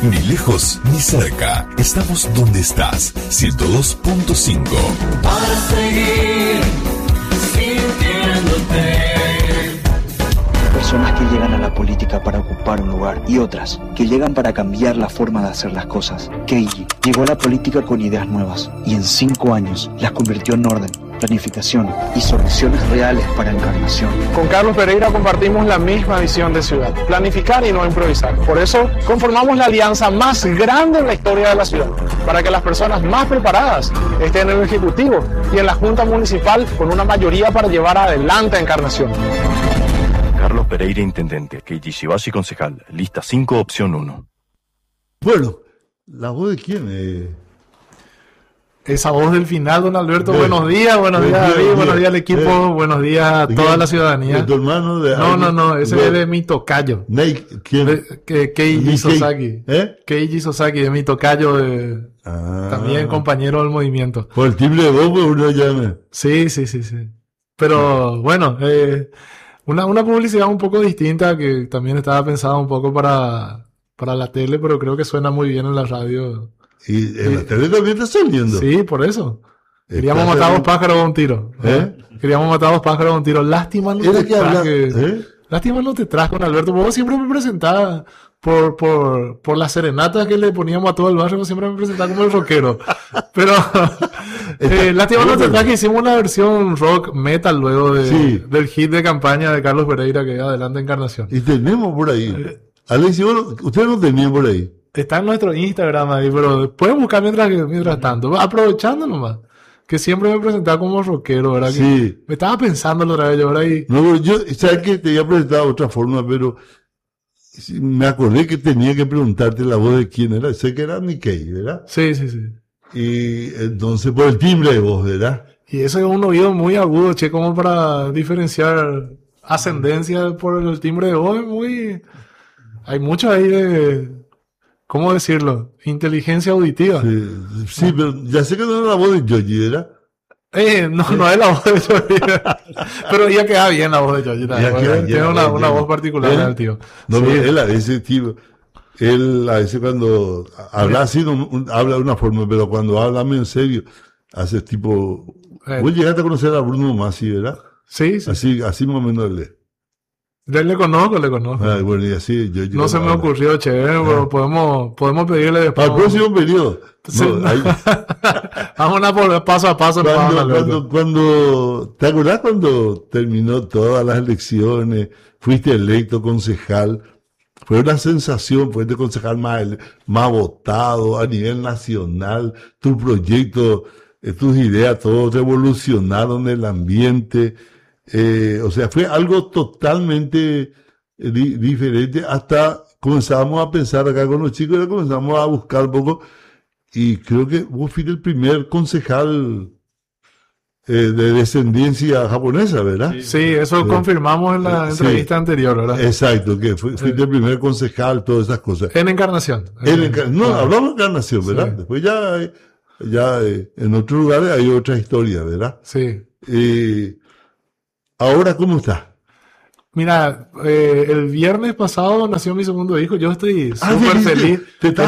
Ni lejos ni cerca. Estamos donde estás. 102.5. Para seguir sintiéndote. Personas que llegan a la política para ocupar un lugar y otras que llegan para cambiar la forma de hacer las cosas. Keiji llegó a la política con ideas nuevas y en 5 años las convirtió en orden, planificación y soluciones reales para Encarnación. Con Carlos Pereira compartimos la misma visión de ciudad, planificar y no improvisar. Por eso conformamos la alianza más grande en la historia de la ciudad, para que las personas más preparadas estén en el Ejecutivo y en la Junta Municipal con una mayoría para llevar adelante a Encarnación. Carlos Pereira, intendente. Keiji Ishibashi, concejal. Lista 5, opción 1. Bueno, ¿la voz de quién es? Esa voz del final, don Alberto. Buenos días David, buenos días al equipo, buenos días a toda la ciudadanía. ¿De tu hermano? No, ese es de mi tocayo. ¿Quién? Keiji Sosaki. Keiji Sosaki, de mi tocayo, también compañero del movimiento. Por el timbre de voz, uno llama. Sí. Pero bueno, una publicidad un poco distinta que también estaba pensada un poco para la tele, pero creo que suena muy bien en la radio. Y en la tele también está saliendo. Sí, por eso. Queríamos matar a 2 pájaros con un tiro. Queríamos matar a 2 pájaros con un tiro. Lástima no te traje. Lástima no te traje con Alberto. Vos siempre me presentaba por las serenatas que le poníamos a todo el barrio. Siempre me presentaba como el rockero. Pero lástima no te traje. Hicimos una versión rock metal luego del hit de campaña de Carlos Pereira que adelante Encarnación. Y tenemos por ahí. Alex, ustedes no tenían por ahí. Está en nuestro Instagram ahí, pero pueden buscar mientras tanto. Aprovechando nomás. Que siempre me presentaba como rockero, ¿verdad? Sí. Que me estaba pensando otra vez, ahora ahí. No, yo, sabes que te había presentado de otra forma, pero me acordé que tenía que preguntarte la voz de quién era. Sé que era Nikkei, ¿verdad? Sí. Y entonces por el timbre de voz, ¿verdad? Y eso es un oído muy agudo, che, como para diferenciar ascendencia por el timbre de voz. Hay mucho ahí de... ¿Cómo decirlo? Inteligencia auditiva. Sí, pero ya sé que no es la voz de Yoji, ¿verdad? No es la voz de Yoji. Pero ya queda bien la voz de Yoji. Tiene una voz particular el tío. No, sí. Él a veces, tío, a veces cuando habla así, habla de una forma, pero cuando habla en serio, hace tipo... Vos llegaste a conocer a Bruno Masi, ¿verdad? Sí. Así más o menos él es. Le conozco. Bueno, y así yo no se me ocurrió, pero podemos pedirle después. Al próximo periodo. Vamos por paso a paso. Cuando ¿te acordás cuando terminó todas las elecciones? Fuiste electo concejal. Fue una sensación, fuiste concejal más votado a nivel nacional. Tu proyecto, tus ideas, todo revolucionaron el ambiente. O sea, fue algo totalmente diferente. Hasta comenzamos a pensar acá con los chicos, ya comenzamos a buscar un poco. Y creo que vos fuiste el primer concejal de descendencia japonesa, ¿verdad? Sí, eso confirmamos en la entrevista anterior, ¿verdad? Exacto, que fuiste el primer concejal, todas esas cosas. En Encarnación. Hablamos de Encarnación, ¿verdad? Sí. Después ya en otros lugares hay otra historia, ¿verdad? Sí. Ahora, ¿cómo está? Mira, el viernes pasado nació mi segundo hijo. Yo estoy súper feliz.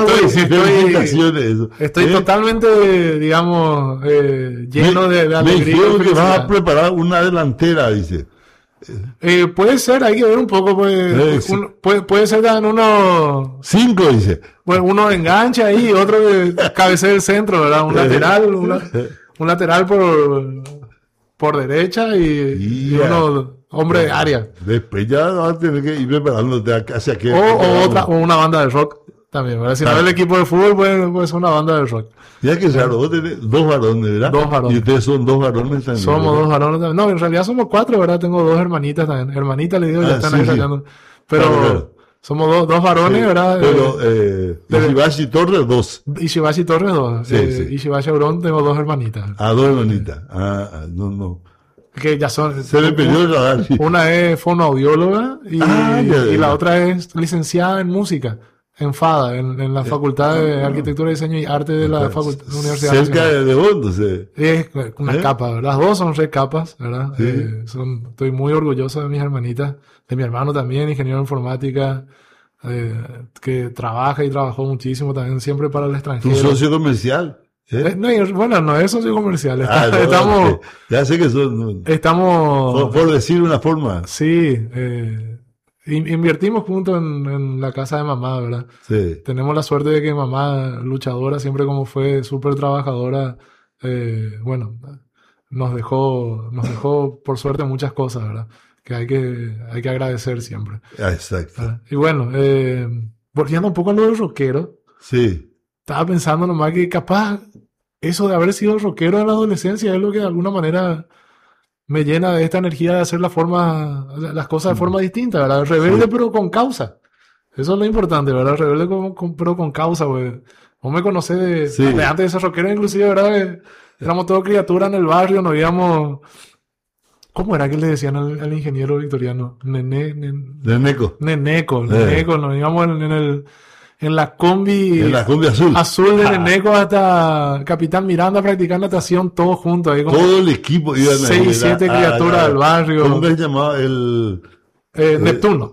Estoy totalmente, digamos, lleno de alegría. Me dijeron que vas a preparar una delantera, dice. Puede ser, hay que ver un poco. Puede ser en uno... 5, dice. Bueno, uno engancha ahí, otro de cabecea el centro, ¿verdad? Un lateral por derecha y uno hombre de área. Después ya vas a tener que ir preparándote hacia qué. O una banda de rock también, ¿verdad? Si no es el equipo de fútbol, puede ser una banda de rock. Ya que raro, vos tenés 2 varones, ¿verdad? 2 varones. Y ustedes son 2 varones también. Somos 2 varones también. No, en realidad somos 4, ¿verdad? Tengo 2 hermanitas también. Hermanitas, le digo, ya están ahí rayando. Pero somos 2 varones, ¿verdad? Pero Ishibashi Torres 2. Ishibashi Torres 2. Ishibashi Aurón tengo 2 hermanitas. 2 hermanitas. No. Que ya son. Se le perdió el radar. Una es fonoaudióloga y la otra es licenciada en música. En FADA, en la Facultad de Arquitectura, Diseño y Arte de la Universidad Cerca de vos, entonces. Es una capa, ¿verdad? Las 2 son 3 capas, ¿verdad? Sí. Estoy muy orgulloso de mis hermanitas, de mi hermano también, ingeniero de informática, que trabaja y trabajó muchísimo también siempre para el extranjero. ¿Tu socio comercial? Bueno, no es socio comercial. No, ya sé que son... Estamos... Por decir una forma. Sí, invertimos juntos en la casa de mamá, ¿verdad? Sí. Tenemos la suerte de que mamá, luchadora, siempre como fue súper trabajadora, bueno, nos dejó por suerte muchas cosas, ¿verdad? Que hay que agradecer siempre. Exacto. ¿Verdad? Y bueno, volviendo un poco a lo del rockero. Sí. Estaba pensando nomás que capaz eso de haber sido rockero en la adolescencia es lo que de alguna manera me llena de esta energía de hacer las cosas de forma distinta, ¿verdad? Rebelde pero con causa. Eso es lo importante, ¿verdad? Rebelde pero con causa, güey. Vos me conocés de antes de ser rockero, inclusive, ¿verdad? Éramos todos criaturas en el barrio, nos íbamos... ¿Cómo era que le decían al ingeniero victoriano? Neneco. Neneco. Nos íbamos en la combi azul de Neneco hasta Capitán Miranda a practicar natación todos juntos. Ahí todo el equipo iban a 6, 7 criaturas del barrio. ¿Cómo se llamaba? Neptuno.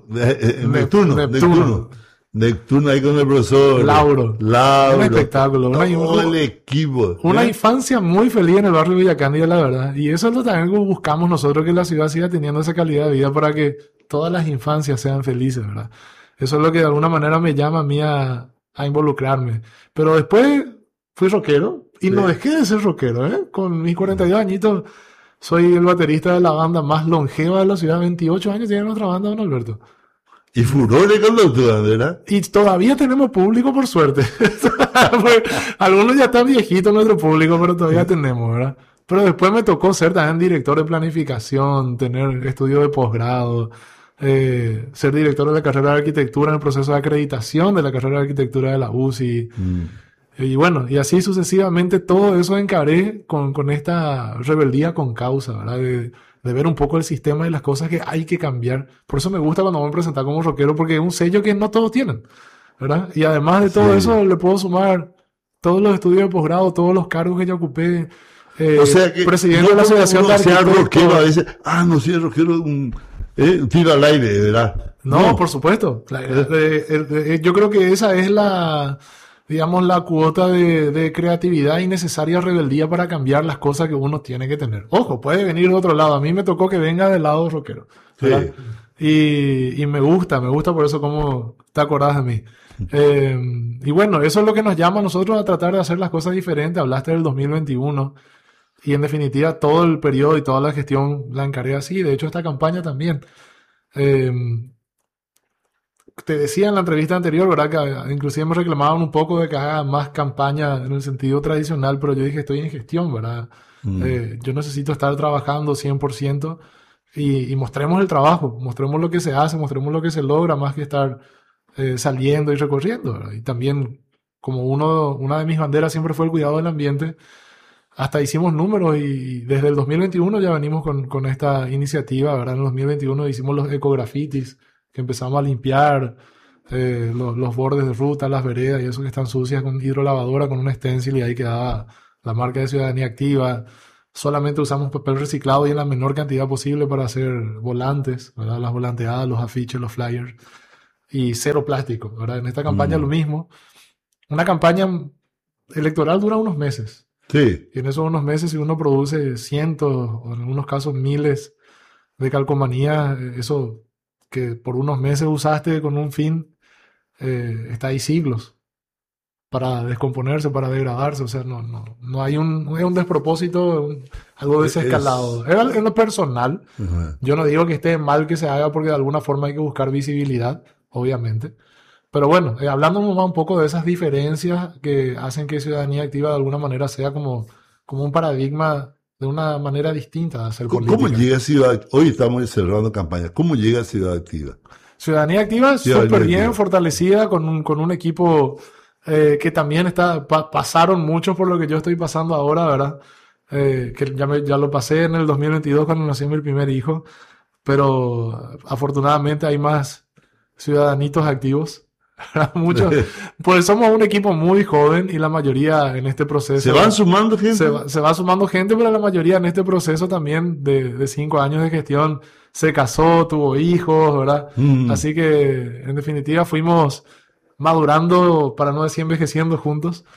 Neptuno ahí con el profesor Lauro. Un espectáculo. Todo el equipo. Una infancia muy feliz en el barrio de Villa Cándida, la verdad. Y eso es lo también que buscamos nosotros, que la ciudad siga teniendo esa calidad de vida para que todas las infancias sean felices, ¿verdad? Eso es lo que de alguna manera me llama a mí a involucrarme. Pero después fui rockero y no dejé de ser rockero, ¿eh? Con mis 42 añitos soy el baterista de la banda más longeva de la ciudad. 28 años tiene nuestra banda, don Alberto. Y furores con los tuyos, ¿verdad? Y todavía tenemos público, por suerte. Algunos ya están viejitos nuestro público, pero todavía tenemos, ¿verdad? Pero después me tocó ser también director de planificación, tener estudios de posgrado, ser director de la carrera de arquitectura en el proceso de acreditación de la carrera de arquitectura de la UCI. Y bueno, y así sucesivamente todo eso encaré con esta rebeldía con causa, ¿verdad? De ver un poco el sistema y las cosas que hay que cambiar. Por eso me gusta cuando me presentar como rockero, porque es un sello que no todos tienen, ¿verdad? Y además de todo eso le puedo sumar todos los estudios de posgrado, todos los cargos que ya ocupé. O sea que presidente de la Asociación de Arquitectos. Rockero a veces, no, si es rockero, un tiro al aire, ¿verdad? No, por supuesto. Yo creo que esa es la cuota de creatividad y necesaria rebeldía para cambiar las cosas que uno tiene que tener. Ojo, puede venir de otro lado. A mí me tocó que venga del lado rockero, ¿verdad? Sí. Y me gusta por eso cómo te acordás de mí. Y bueno, eso es lo que nos llama a nosotros a tratar de hacer las cosas diferentes. Hablaste del 2021 y en definitiva todo el periodo y toda la gestión la encargué así. De hecho, esta campaña también. Te decía en la entrevista anterior, ¿verdad? Que inclusive me reclamaban un poco de que haga más campaña en el sentido tradicional, pero yo dije, estoy en gestión, ¿verdad? Yo necesito estar trabajando 100% y mostremos el trabajo, mostremos lo que se hace, mostremos lo que se logra, más que estar saliendo y recorriendo, ¿verdad? Y también, como una de mis banderas siempre fue el cuidado del ambiente, hasta hicimos números y desde el 2021 ya venimos con esta iniciativa, ¿verdad? En el 2021 hicimos los ecografitis, que empezamos a limpiar los bordes de ruta, las veredas y eso que están sucias con hidrolavadora, con un stencil, y ahí quedaba la marca de Ciudadanía Activa. Solamente usamos papel reciclado y en la menor cantidad posible para hacer volantes, ¿verdad? Las volanteadas, los afiches, los flyers. Y cero plástico, ¿verdad? En esta campaña lo mismo. Una campaña electoral dura unos meses. Sí. Y en esos unos meses, si uno produce cientos, o en algunos casos miles de calcomanías, eso que por unos meses usaste con un fin, está ahí siglos para descomponerse, para degradarse. O sea, no hay es un despropósito, algo desescalado. En lo personal, yo no digo que esté mal que se haga porque de alguna forma hay que buscar visibilidad, obviamente. Pero bueno, hablando un poco de esas diferencias que hacen que Ciudadanía Activa de alguna manera sea como un paradigma de una manera distinta de hacer política. ¿Cómo llega Ciudad? Hoy estamos cerrando campaña. ¿Cómo llega Ciudad Activa? Ciudadanía Activa súper bien, fortalecida, con un equipo que también pasaron mucho por lo que yo estoy pasando ahora, ¿verdad? Que ya lo pasé en el 2022 cuando nació mi primer hijo, pero afortunadamente hay más ciudadanitos activos Muchos, pues somos un equipo muy joven y la mayoría en este proceso... ¿Se van sumando gente? Se va sumando gente, pero la mayoría en este proceso también de 5 años de gestión se casó, tuvo hijos, ¿verdad? Así que, en definitiva, fuimos madurando, para no decir envejeciendo juntos,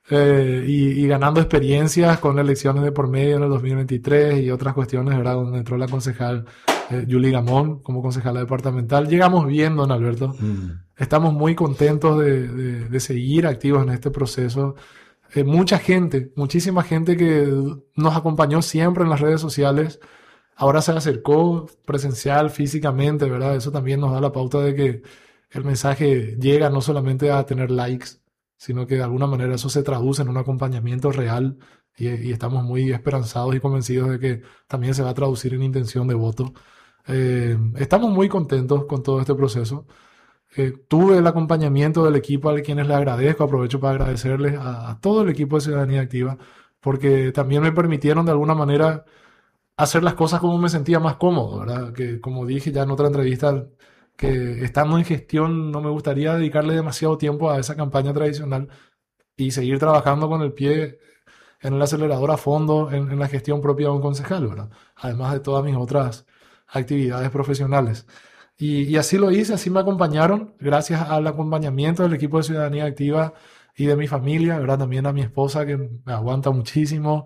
y ganando experiencias con elecciones de por medio en el 2023 y otras cuestiones, ¿verdad? Donde entró la concejal Yuli Gamón como concejala departamental. Llegamos bien, don Alberto. Estamos muy contentos de seguir activos en este proceso. Mucha gente, muchísima gente que nos acompañó siempre en las redes sociales, ahora se acercó presencial, físicamente, ¿verdad? Eso también nos da la pauta de que el mensaje llega no solamente a tener likes, sino que de alguna manera eso se traduce en un acompañamiento real y estamos muy esperanzados y convencidos de que también se va a traducir en intención de voto. Estamos muy contentos con todo este proceso. Tuve el acompañamiento del equipo a quienes les agradezco, aprovecho para agradecerles a todo el equipo de Ciudadanía Activa, porque también me permitieron de alguna manera hacer las cosas como me sentía más cómodo, ¿verdad? Que como dije ya en otra entrevista, que estando en gestión no me gustaría dedicarle demasiado tiempo a esa campaña tradicional y seguir trabajando con el pie en el acelerador a fondo en la gestión propia de un concejal, ¿verdad? Además de todas mis otras actividades profesionales. Y así lo hice, así me acompañaron, gracias al acompañamiento del equipo de Ciudadanía Activa y de mi familia, ¿verdad? También a mi esposa que me aguanta muchísimo,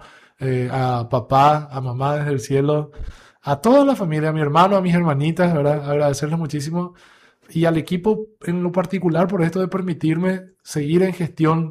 a papá, a mamá desde el cielo, a toda la familia, a mi hermano, a mis hermanitas, ¿verdad? Agradecerles muchísimo. Y al equipo en lo particular por esto de permitirme seguir en gestión,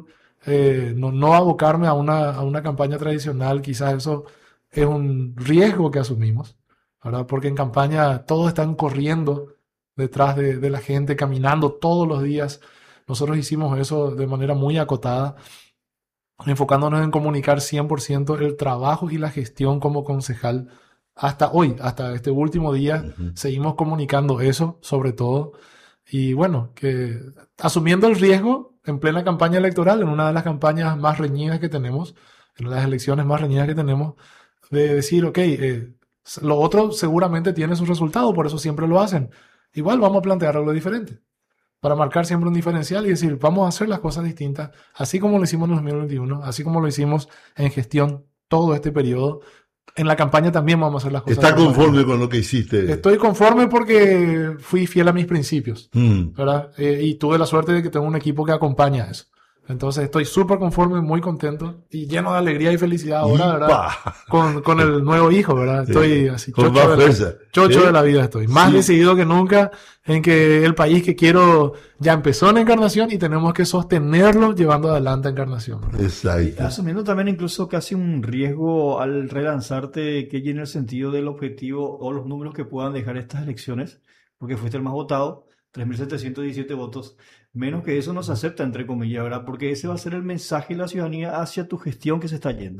no abocarme a una campaña tradicional. Quizás eso es un riesgo que asumimos, ¿verdad? Porque en campaña todos están corriendo detrás de la gente, caminando todos los días. Nosotros hicimos eso de manera muy acotada, enfocándonos en comunicar 100% el trabajo y la gestión como concejal. Hasta hoy, hasta este último día, seguimos comunicando eso, sobre todo. Y bueno, que asumiendo el riesgo en plena campaña electoral, en una de las campañas más reñidas que tenemos, en las elecciones más reñidas que tenemos, de decir, ok, lo otro seguramente tiene su resultado, por eso siempre lo hacen. Igual vamos a plantear algo diferente, para marcar siempre un diferencial y decir, vamos a hacer las cosas distintas, así como lo hicimos en 2021, así como lo hicimos en gestión todo este periodo. En la campaña también vamos a hacer las cosas. ¿Está conforme con lo que hiciste? Estoy conforme porque fui fiel a mis principios, ¿verdad? Y tuve la suerte de que tengo un equipo que acompaña eso. Entonces estoy súper conforme, muy contento y lleno de alegría y felicidad ahora, ¿verdad? Con el nuevo hijo, ¿verdad? Estoy así, chocho de la vida estoy. Más decidido que nunca en que el país que quiero ya empezó en Encarnación y tenemos que sostenerlo llevando adelante a Encarnación, ¿verdad? Exacto. Asumiendo también incluso casi un riesgo al relanzarte, que en el sentido del objetivo o los números que puedan dejar estas elecciones, porque fuiste el más votado, 3.717 votos. Menos que eso no se acepta, entre comillas, ¿verdad? Porque ese va a ser el mensaje de la ciudadanía hacia tu gestión que se está yendo.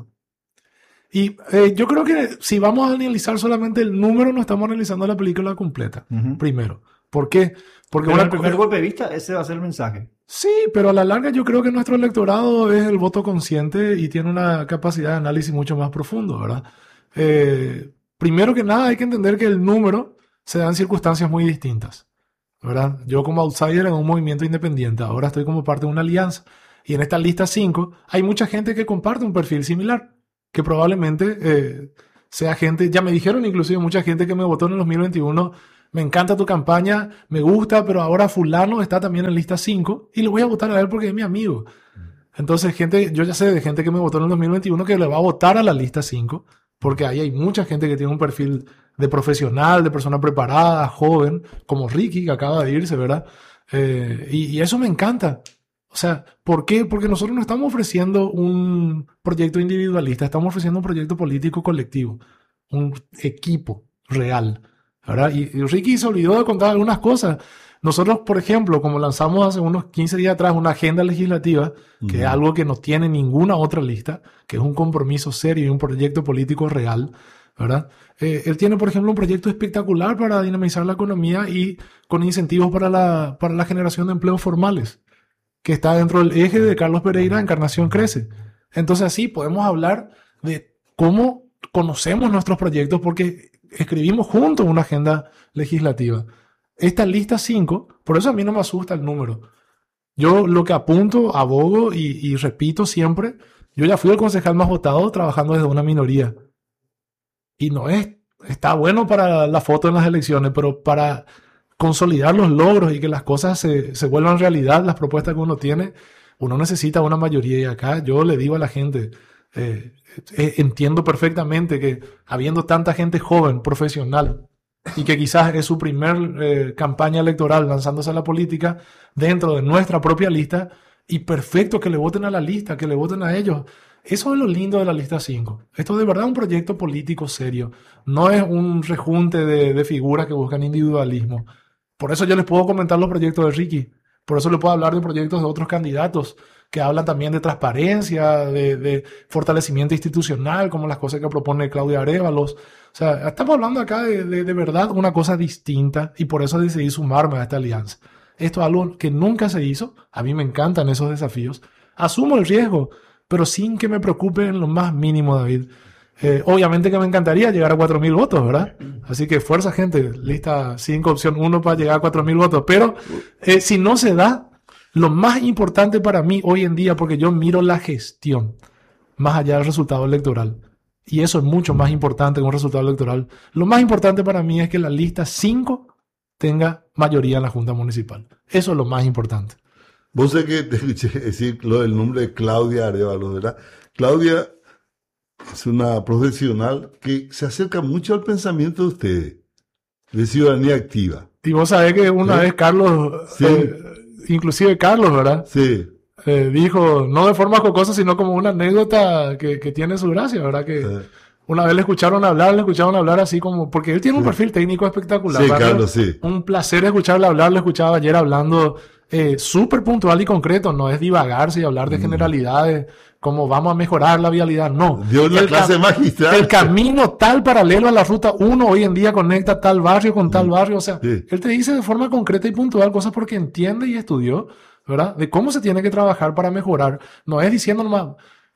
Y yo creo que si vamos a analizar solamente el número, no estamos analizando la película completa, primero. ¿Por qué? Porque en el primer golpe de vista, ese va a ser el mensaje. Sí, pero a la larga yo creo que nuestro electorado es el voto consciente y tiene una capacidad de análisis mucho más profundo, ¿verdad? Primero que nada hay que entender que el número se da en circunstancias muy distintas, ¿verdad? Yo como outsider en un movimiento independiente, ahora estoy como parte de una alianza. Y en esta lista 5 hay mucha gente que comparte un perfil similar, que probablemente sea gente, ya me dijeron inclusive mucha gente que me votó en el 2021, me encanta tu campaña, me gusta, pero ahora fulano está también en lista 5 y le voy a votar a él porque es mi amigo. Entonces yo ya sé de gente que me votó en el 2021 que le va a votar a la lista 5, porque ahí hay mucha gente que tiene un perfil de profesional, de persona preparada, joven, como Ricky, que acaba de irse, ¿verdad? Y eso me encanta. O sea, ¿por qué? Porque nosotros no estamos ofreciendo un proyecto individualista, estamos ofreciendo un proyecto político colectivo, un equipo real, ¿verdad? Y Ricky se olvidó de contar algunas cosas. Nosotros, por ejemplo, como lanzamos hace unos 15 días atrás una agenda legislativa, que es algo que no tiene ninguna otra lista, que es un compromiso serio y un proyecto político real, ¿verdad? Él tiene, por ejemplo, un proyecto espectacular para dinamizar la economía y con incentivos para la generación de empleos formales, que está dentro del eje de Carlos Pereira, Encarnación Crece. Entonces así podemos hablar de cómo conocemos nuestros proyectos porque escribimos juntos una agenda legislativa. Esta lista 5, por eso a mí no me asusta el número, Yo lo que apunto, abogo y repito siempre, yo ya fui el concejal más votado trabajando desde una minoría. Y no está bueno para la foto en las elecciones, pero para consolidar los logros y que las cosas se vuelvan realidad, las propuestas que uno tiene, uno necesita una mayoría. Y acá yo le digo a la gente, entiendo perfectamente que habiendo tanta gente joven, profesional, y que quizás es su primer campaña electoral lanzándose a la política dentro de nuestra propia lista, y perfecto que le voten a la lista, que le voten a ellos. Eso es lo lindo de la lista 5. Esto es de verdad un proyecto político serio. No es un rejunte de figuras que buscan individualismo. Por eso yo les puedo comentar los proyectos de Ricky. Por eso le puedo hablar de proyectos de otros candidatos que hablan también de transparencia, de fortalecimiento institucional, como las cosas que propone Claudia Arévalos. O sea, estamos hablando acá de verdad una cosa distinta, y por eso decidí sumarme a esta alianza. Esto es algo que nunca se hizo. A mí me encantan esos desafíos. Asumo el riesgo, pero sin que me preocupe en lo más mínimo, David. Obviamente que me encantaría llegar a 4.000 votos, ¿verdad? Así que fuerza, gente. Lista 5, opción 1 para llegar a 4.000 votos. Pero si no se da, lo más importante para mí hoy en día, porque yo miro la gestión más allá del resultado electoral, y eso es mucho más importante que un resultado electoral, lo más importante para mí es que la lista 5 tenga mayoría en la Junta Municipal. Eso es lo más importante. Vos sé que te escuché decir lo del nombre de Claudia Arévalos, ¿verdad? Claudia es una profesional que se acerca mucho al pensamiento de ustedes, de ciudadanía activa. Y vos sabés que una vez Carlos, inclusive Carlos, ¿verdad? Sí. Dijo, no de forma jocosa, sino como una anécdota que tiene su gracia, ¿verdad? Que una vez le escucharon hablar así como, porque él tiene un perfil técnico espectacular. Sí, ¿verdad? Carlos, sí. Un placer escucharle hablar, lo escuchaba ayer hablando súper puntual y concreto, no es divagarse y hablar de generalidades, como vamos a mejorar la vialidad, no. Dio una clase magistral. El camino tal paralelo a la ruta 1 hoy en día conecta tal barrio con tal barrio, o sea, él te dice de forma concreta y puntual cosas porque entiende y estudió, ¿verdad? De cómo se tiene que trabajar para mejorar, no es diciendo nomás,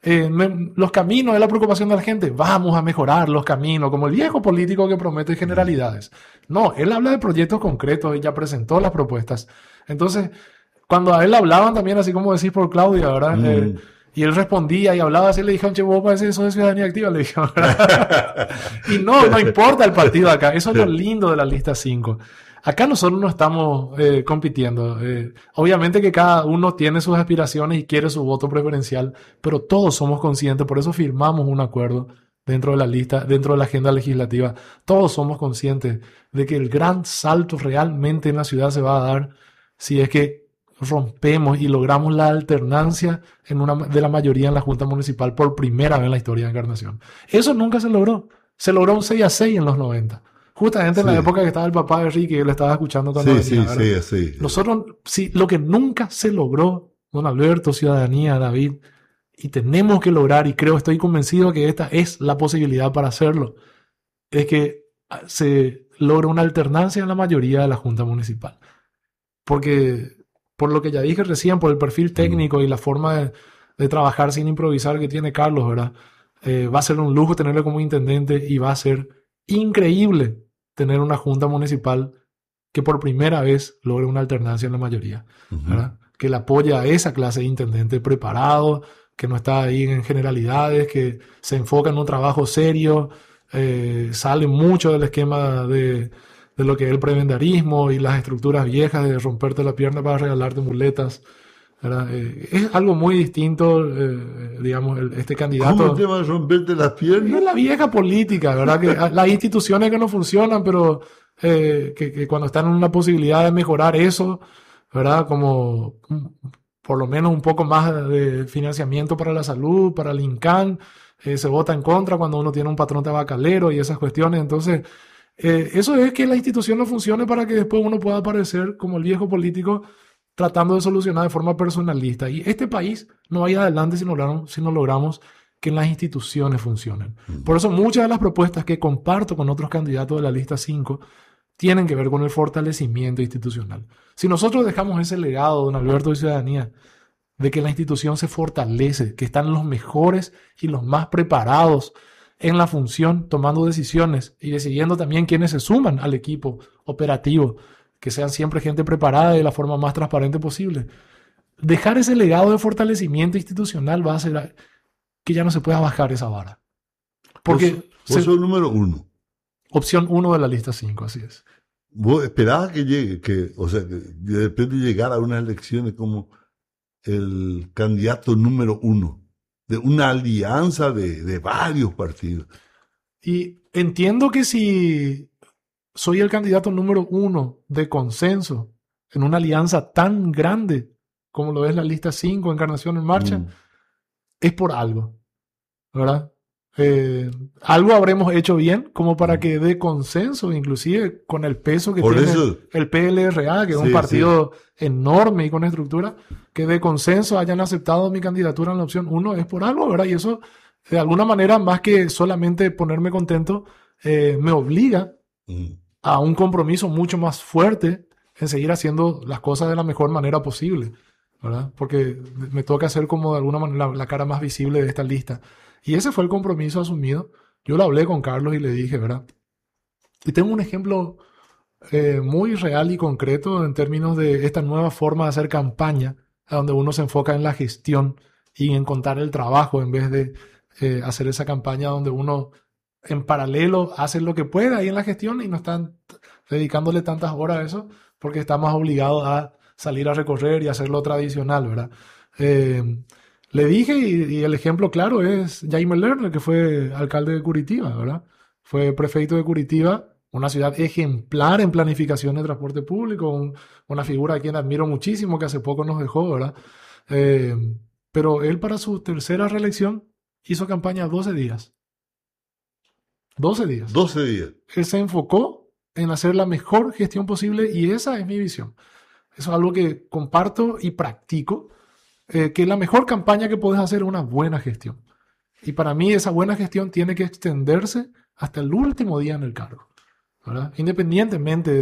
los caminos es la preocupación de la gente, vamos a mejorar los caminos, como el viejo político que promete generalidades. No, él habla de proyectos concretos y ya presentó las propuestas. Entonces, cuando a él hablaban también, así como decís por Claudia, ¿verdad? Y él respondía y hablaba así, le dijeron, che, vos parece eso de ciudadanía activa, le dijeron, ¿verdad? Y no importa el partido acá, eso es lo lindo de la lista 5. Acá nosotros no estamos compitiendo. Obviamente que cada uno tiene sus aspiraciones y quiere su voto preferencial, pero todos somos conscientes, por eso firmamos un acuerdo dentro de la lista, dentro de la agenda legislativa. Todos somos conscientes de que el gran salto realmente en la ciudad se va a dar si es que rompemos y logramos la alternancia de la mayoría en la Junta Municipal por primera vez en la historia de Encarnación. Eso nunca se logró. Se logró un 6-6 en los 90. Justamente en la época que estaba el papá de Ricky, él estaba escuchando cuando venía. Sí. Nosotros, lo que nunca se logró, don Alberto, ciudadanía, David, y tenemos que lograr, y estoy convencido que esta es la posibilidad para hacerlo, es que se logre una alternancia en la mayoría de la Junta Municipal. Porque, por lo que ya dije recién, por el perfil técnico y la forma de trabajar sin improvisar que tiene Carlos, ¿verdad? Va a ser un lujo tenerlo como intendente y va a ser increíble tener una junta municipal que por primera vez logre una alternancia en la mayoría, ¿verdad? Que le apoya a esa clase de intendente preparado, que no está ahí en generalidades, que se enfoca en un trabajo serio, sale mucho del esquema de lo que es el prebendarismo y las estructuras viejas de romperte la pierna para regalarte muletas, ¿verdad? Es algo muy distinto, digamos, este candidato. ¿Cómo te va a romperte las piernas? Es la vieja política, ¿verdad? Que las instituciones que no funcionan, pero que cuando están en una posibilidad de mejorar eso, ¿verdad? Como por lo menos un poco más de financiamiento para la salud, para el INCAN, se vota en contra cuando uno tiene un patrón tabacalero y esas cuestiones. Entonces, eso es que la institución no funcione para que después uno pueda aparecer como el viejo político tratando de solucionar de forma personalista. Y este país no va a ir adelante si no logramos que las instituciones funcionen. Por eso muchas de las propuestas que comparto con otros candidatos de la lista 5 tienen que ver con el fortalecimiento institucional. Si nosotros dejamos ese legado, don Alberto, de ciudadanía, de que la institución se fortalece, que están los mejores y los más preparados en la función, tomando decisiones y decidiendo también quiénes se suman al equipo operativo, que sean siempre gente preparada de la forma más transparente posible. dejar ese legado de fortalecimiento institucional va a hacer que ya no se pueda bajar esa vara. Porque vos sos el número 1. Opción 1 de la lista 5, así es. Vos esperabas que llegue, o sea, que de repente llegara a unas elecciones como el candidato número 1 de una alianza de varios partidos. Y entiendo que si soy el candidato número 1 de consenso en una alianza tan grande como lo es la lista 5, Encarnación en Marcha, es por algo, ¿verdad? Algo habremos hecho bien como para que dé consenso, inclusive con el peso que tiene el PLRA, que es un partido enorme y con estructura, que de consenso hayan aceptado mi candidatura en la opción 1, es por algo, ¿verdad? Y eso, de alguna manera, más que solamente ponerme contento, me obliga a un compromiso mucho más fuerte en seguir haciendo las cosas de la mejor manera posible, ¿verdad? Porque me toca hacer como de alguna manera la cara más visible de esta lista. Y ese fue el compromiso asumido. Yo lo hablé con Carlos y le dije, ¿verdad? Y tengo un ejemplo muy real y concreto en términos de esta nueva forma de hacer campaña, donde uno se enfoca en la gestión y en contar el trabajo en vez de hacer esa campaña donde uno en paralelo hace lo que puede ahí en la gestión y no están dedicándole tantas horas a eso porque está más obligado a salir a recorrer y hacer lo tradicional, ¿verdad? Le dije, y el ejemplo claro es Jaime Lerner, que fue alcalde de Curitiba, ¿verdad? Fue prefecto de Curitiba, una ciudad ejemplar en planificación de transporte público, una figura a quien admiro muchísimo, que hace poco nos dejó, ¿verdad? Pero él para su tercera reelección hizo campaña 12 días. 12 días. 12 días. Él se enfocó en hacer la mejor gestión posible y esa es mi visión. Eso es algo que comparto y practico. Que la mejor campaña que puedes hacer es una buena gestión. Y para mí esa buena gestión tiene que extenderse hasta el último día en el cargo, ¿verdad? Independientemente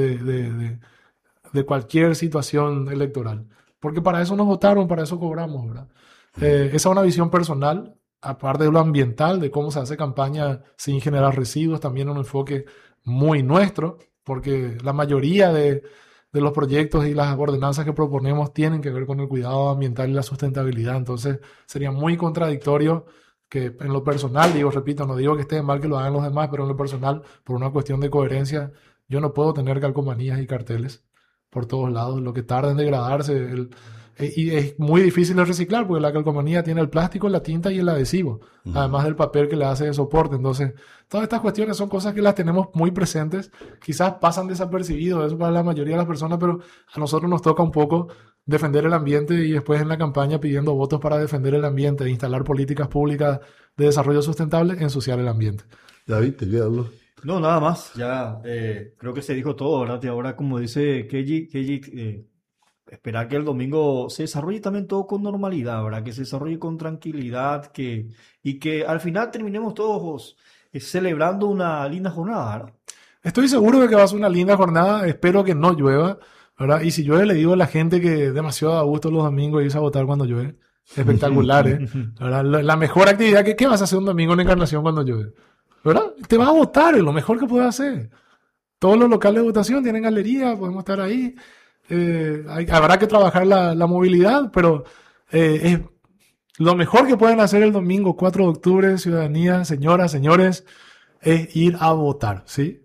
de cualquier situación electoral. Porque para eso nos votaron, para eso cobramos, ¿verdad? Esa es una visión personal, aparte de lo ambiental, de cómo se hace campaña sin generar residuos, también un enfoque muy nuestro, porque la mayoría de los proyectos y las ordenanzas que proponemos tienen que ver con el cuidado ambiental y la sustentabilidad. Entonces sería muy contradictorio que en lo personal, repito, no digo que esté mal que lo hagan los demás, pero en lo personal, por una cuestión de coherencia, yo no puedo tener calcomanías y carteles por todos lados, lo que tarda en degradarse. Y es muy difícil de reciclar porque la calcomanía tiene el plástico, la tinta y el adhesivo, además del papel que le hace de soporte. Entonces, todas estas cuestiones son cosas que las tenemos muy presentes. Quizás pasan desapercibidos, eso para la mayoría de las personas, pero a nosotros nos toca un poco defender el ambiente y después en la campaña pidiendo votos para defender el ambiente, e instalar políticas públicas de desarrollo sustentable, ensuciar el ambiente. David, ¿te queda algo? No, nada más. Ya creo que se dijo todo, ¿verdad? Y ahora, como dice Keji, esperar que el domingo se desarrolle también todo con normalidad, ¿verdad? Que se desarrolle con tranquilidad y que al final terminemos todos celebrando una linda jornada, ¿verdad? Estoy seguro de que va a ser una linda jornada. Espero que no llueva, ¿verdad? Y si llueve, le digo a la gente que demasiado a gusto los domingos irse a votar cuando llueve. Espectacular, ¿verdad? La mejor actividad, ¿qué vas a hacer un domingo en Encarnación cuando llueve? ¿Verdad? Te vas a votar, es lo mejor que puedes hacer. Todos los locales de votación tienen galería, podemos estar ahí. Habrá que trabajar la movilidad, pero es lo mejor que pueden hacer el domingo 4 de octubre, ciudadanía, señoras, señores, es ir a votar, ¿sí?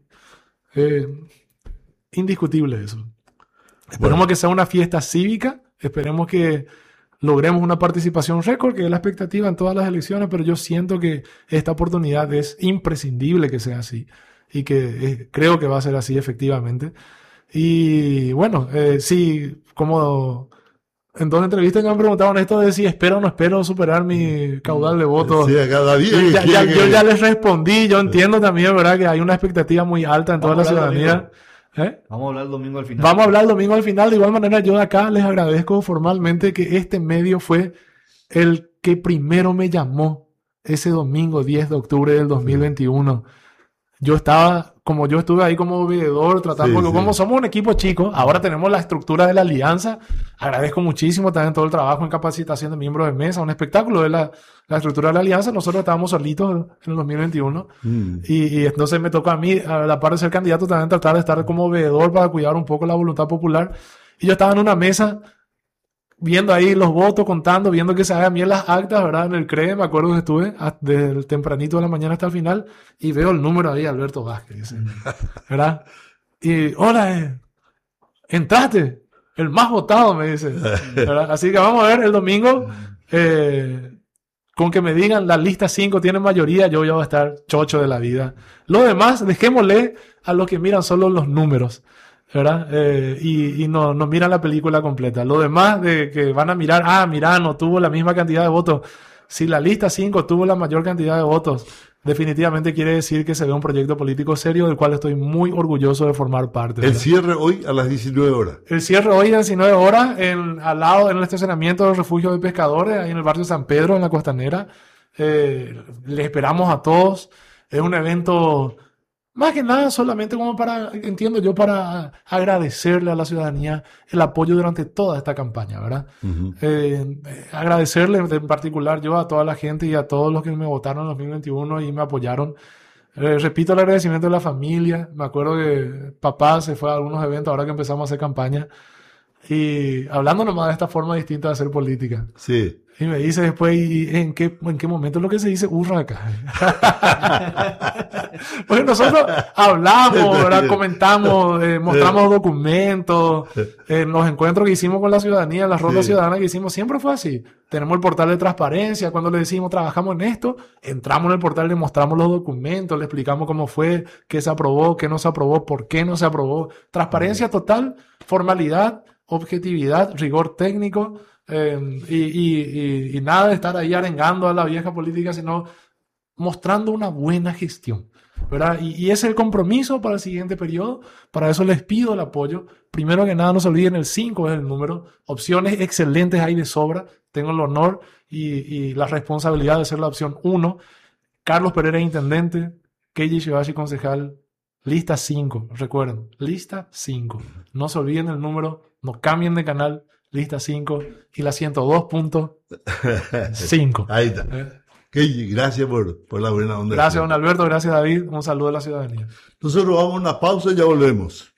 Indiscutible eso. Esperemos que sea una fiesta cívica, esperemos que logremos una participación récord, que es la expectativa en todas las elecciones, pero yo siento que esta oportunidad es imprescindible que sea así y que creo que va a ser así efectivamente. Y bueno, sí, como en dos entrevistas me han preguntado en esto de si espero o no espero superar mi caudal de votos. Sí, cada día. Yo ya les respondí, yo entiendo también, ¿verdad? Que hay una expectativa muy alta en toda la ciudadanía. Vamos a hablar el domingo al final. Vamos a hablar el domingo al final. De igual manera, yo acá les agradezco formalmente que este medio fue el que primero me llamó ese domingo 10 de octubre del 2021. Yo estuve ahí como veedor tratando, porque como somos un equipo chico, ahora tenemos la estructura de la alianza. Agradezco muchísimo también todo el trabajo en capacitación de miembros de mesa, un espectáculo de la estructura de la alianza. Nosotros estábamos solitos en el 2021 y entonces me tocó a mí, a la par de ser candidato, también tratar de estar como veedor para cuidar un poco la voluntad popular. Y yo estaba en una mesa viendo ahí los votos, contando, viendo que se hagan bien las actas, ¿verdad? En el CRE, me acuerdo que estuve desde el tempranito de la mañana hasta el final, y veo el número ahí, Alberto Vázquez, dice, ¿verdad? Y, hola, entraste, el más votado, me dice, ¿verdad? Así que vamos a ver el domingo, con que me digan la lista 5 tiene mayoría, yo ya voy a estar chocho de la vida. Lo demás, dejémosle a los que miran solo los números, ¿verdad? Y no miran la película completa. Lo demás de que van a mirar, mira, no tuvo la misma cantidad de votos. Si la lista 5 tuvo la mayor cantidad de votos, definitivamente quiere decir que se ve un proyecto político serio del cual estoy muy orgulloso de formar parte, ¿verdad? El cierre hoy a las 19 horas. El cierre hoy a las 19 horas al lado, en el estacionamiento del refugio de pescadores, ahí en el barrio San Pedro, en la Costanera. Les esperamos a todos. Es un evento, más que nada, solamente como para agradecerle a la ciudadanía el apoyo durante toda esta campaña, ¿verdad? Uh-huh. Agradecerle en particular yo a toda la gente y a todos los que me votaron en 2021 y me apoyaron. Repito el agradecimiento de la familia. Me acuerdo que papá se fue a algunos eventos ahora que empezamos a hacer campaña y hablando nomás de esta forma distinta de hacer política. Sí. Y me dice después, ¿y en qué momento es lo que se dice hurra acá? Porque nosotros hablamos, ¿verdad? Comentamos, mostramos documentos, los encuentros que hicimos con la ciudadanía, las rondas ciudadanas que hicimos, siempre fue así. Tenemos el portal de transparencia, cuando le decimos trabajamos en esto, entramos en el portal, le mostramos los documentos, le explicamos cómo fue, qué se aprobó, qué no se aprobó, por qué no se aprobó. Transparencia total, formalidad, objetividad, rigor técnico. Y nada de estar ahí arengando a la vieja política, sino mostrando una buena gestión, ¿verdad? Y ese es el compromiso para el siguiente periodo. Para eso les pido el apoyo. Primero que nada, no se olviden, el 5 es el número. Opciones excelentes hay de sobra. Tengo el honor y la responsabilidad de ser la opción 1. Carlos Pereira, intendente. Keiji Shibashi, concejal. Lista 5. Recuerden, lista 5. No se olviden el número. No cambien de canal. Lista 5 y la 102.5. Ahí está. Gracias por la buena onda. Gracias, don Alberto. Gracias, David. Un saludo a la ciudadanía. Nosotros vamos a una pausa y ya volvemos.